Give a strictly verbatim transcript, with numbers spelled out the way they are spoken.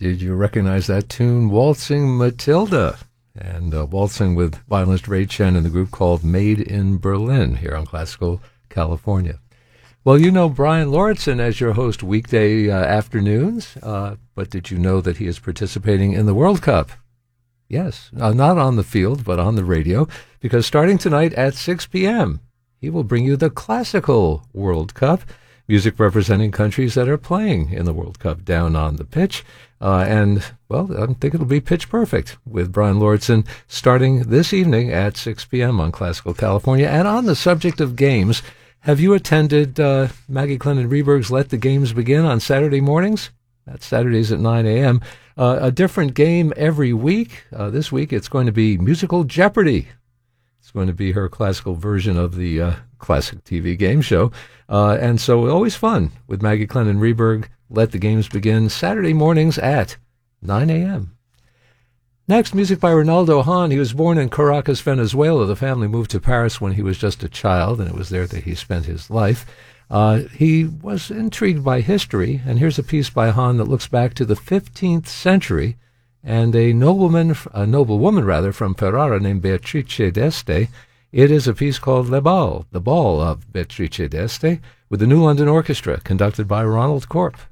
Did you recognize that tune? Waltzing Matilda. And uh, waltzing with violinist Ray Chen and the group called Made in Berlin here on Classical California. Well, you know Brian Lauritsen as your host weekday uh, afternoons, uh, but did you know that he is participating in the World Cup? Yes, uh, not on the field, but on the radio, because starting tonight at six p.m., he will bring you the Classical World Cup, music representing countries that are playing in the World Cup down on the pitch. Uh, and, well, I think it'll be pitch perfect with Brian Lauritsen starting this evening at six p.m. on Classical California. And on the subject of games, have you attended uh, Maggie Clennon Reberg's Let the Games Begin on Saturday mornings? That's Saturdays at nine a.m. Uh, a different game every week. Uh, this week it's going to be Musical Jeopardy! It's going to be her classical version of the uh, classic T V game show. Uh, and so always fun with Maggie Clennon Reberg. Let the Games Begin Saturday mornings at nine a.m. Next, music by Ronaldo Hahn. He was born in Caracas, Venezuela. The family moved to Paris when he was just a child, and it was there that he spent his life. Uh, he was intrigued by history, and here's a piece by Hahn that looks back to the fifteenth century and a nobleman, a noblewoman rather, from Ferrara named Beatrice d'Este. It is a piece called Le Bal, the Ball of Beatrice d'Este, with the New London Orchestra, conducted by Ronald Corp.